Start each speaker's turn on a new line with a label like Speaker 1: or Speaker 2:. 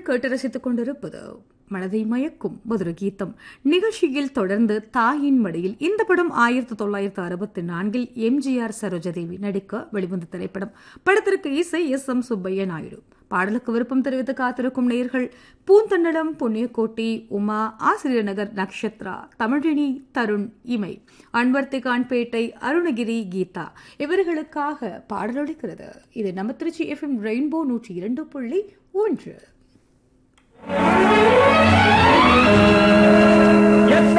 Speaker 1: கேட்டு ரசித்துக் கொண்டிருப்பது மனதை மயக்கும் மதுர கீதம் நிகழ்ச்சியில் தொடர்ந்து தாயின் மடியில். இந்த படம் 1964 எம்ஜிஆர் சரோஜாதேவி நடிக்க வெளிவந்த திரைப்படம். படத்திற்கு இசை எஸ்.எம். சுப்பையா நாயுடு. பாடலுக்கு விருப்பம் தெரிவித்து காத்திருக்கும் நேயர்கள் பூந்தண்டலம், புண்ணியக்கோட்டி, உமா, ஆசிரியர் நகர், நக்ஷத்ரா, தமிழினி, தருண், இமை, அன்வர்த்திகான்பேட்டை, அருணகிரி, கீதா இவர்களுக்காக பாடலொலிக்கிறது. இது நம்ம திருச்சி FM ரெயின்போ 102.1.